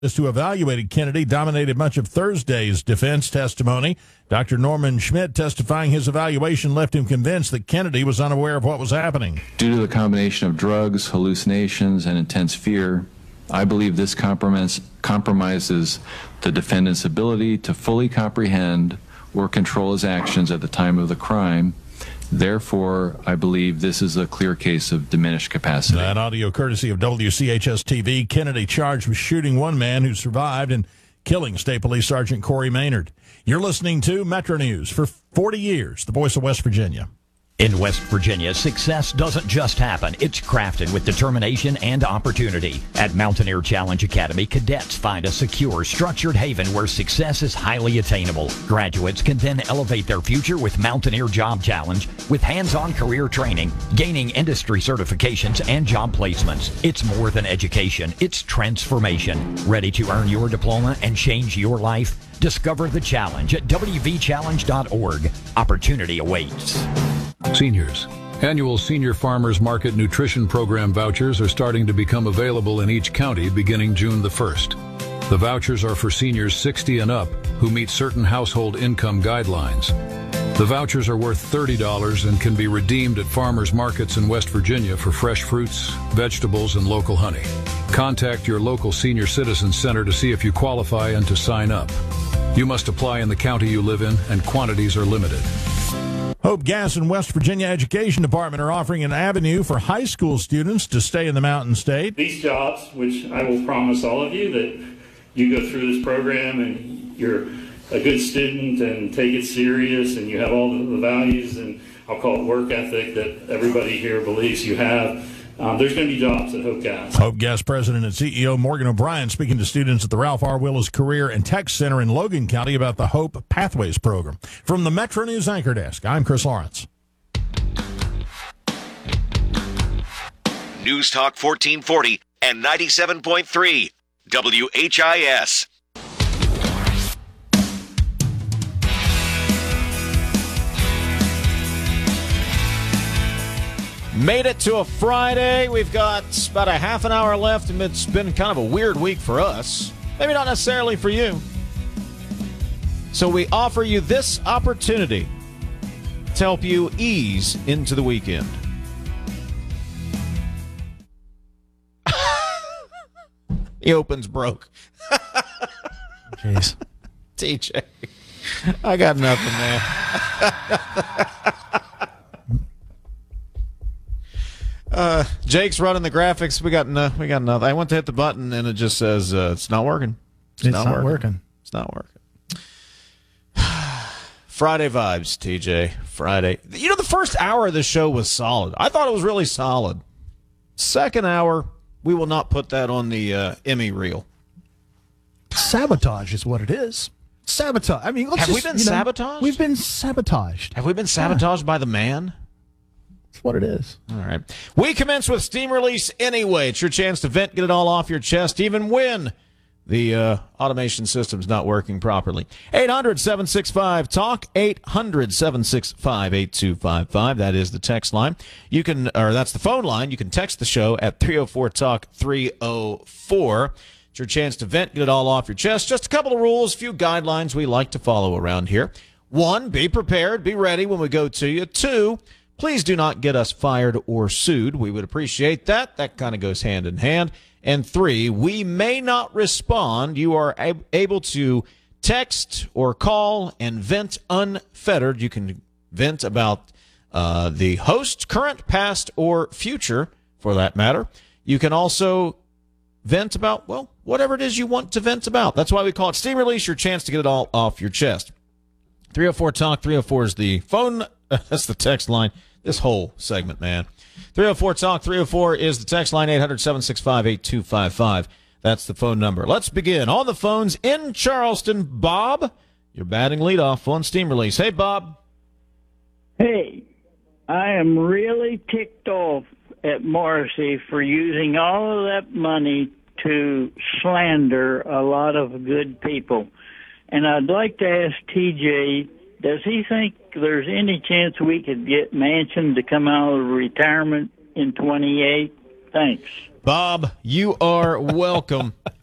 who evaluated Kennedy dominated much of Thursday's defense testimony. Dr. Norman Schmidt testifying his evaluation left him convinced that Kennedy was unaware of what was happening. Due to the combination of drugs, hallucinations, and intense fear, I believe this compromises the defendant's ability to fully comprehend or control his actions at the time of the crime. Therefore, I believe this is a clear case of diminished capacity. That audio courtesy of WCHS-TV. Kennedy charged with shooting one man who survived and killing State Police Sergeant Corey Maynard. You're listening to Metro News for 40 years, the voice of West Virginia. In West Virginia, success doesn't just happen. It's crafted with determination and opportunity. At Mountaineer Challenge Academy, cadets find a secure, structured haven where success is highly attainable. Graduates can then elevate their future with Mountaineer Job Challenge, with hands-on career training, gaining industry certifications, and job placements. It's more than education. It's transformation. Ready to earn your diploma and change your life? Discover the challenge at wvchallenge.org. Opportunity awaits. Seniors. Annual Senior Farmers Market Nutrition Program vouchers are starting to become available in each county beginning June the 1st. The vouchers are for seniors 60 and up who meet certain household income guidelines. The vouchers are worth $30 and can be redeemed at farmers markets in West Virginia for fresh fruits, vegetables, and local honey. Contact your local senior citizen center to see if you qualify and to sign up. You must apply in the county you live in, and quantities are limited. Hope Gas and West Virginia Education Department are offering an avenue for high school students to stay in the Mountain State. These jobs, which I will promise all of you that you go through this program and you're a good student and take it serious and you have all the values and I'll call it work ethic that everybody here believes you have. There's going to be jobs at Hope Gas. Hope Gas President and CEO Morgan O'Brien speaking to students at the Ralph R. Willis Career and Tech Center in Logan County about the Hope Pathways program. From the Metro News Anchor Desk, I'm Chris Lawrence. News Talk 1440 and 97.3 WHIS. Made it to a Friday. We've got about a half an hour left, and it's been kind of a weird week for us. Maybe not necessarily for you. So we offer you this opportunity to help you ease into the weekend. He opens broke. Jeez. TJ, I got nothing, man. Jake's running the graphics. We got nothing. I went to hit the button and it just says it's not working. It's not working. It's not working. Friday vibes, TJ. Friday. You know, the first hour of the show was solid. I thought it was really solid. Second hour, we will not put that on the Emmy reel. Sabotage is what it is. Sabotage. I mean, have we been sabotaged? We've been sabotaged. Have we been sabotaged by the man? That's what it is. All right. We commence with Steam Release Anyway. It's your chance to vent, get it all off your chest, even when the automation system's not working properly. 800-765-TALK, 800-765-8255. That is the text line. You can, or that's the phone line. You can text the show at 304-TALK-304. It's your chance to vent, get it all off your chest. Just a couple of rules, a few guidelines we like to follow around here. 1, be prepared, be ready when we go to you. 2, please do not get us fired or sued. We would appreciate that. That kind of goes hand in hand. And 3, we may not respond. You are able to text or call and vent unfettered. You can vent about the host, current, past, or future, for that matter. You can also vent about, well, whatever it is you want to vent about. That's why we call it Steam Release, your chance to get it all off your chest. 304-TALK, 304 is the phone. That's the text line. This whole segment, man. 304-TALK, 304 is the text line, 800-765-8255. That's the phone number. Let's begin. On the phones in Charleston, Bob, you're batting leadoff on Steam Release. Hey, Bob. Hey, I am really ticked off at Morrissey for using all of that money to slander a lot of good people. And I'd like to ask TJ, does he think there's any chance we could get Manchin to come out of retirement in 28? Thanks. Bob, you are welcome.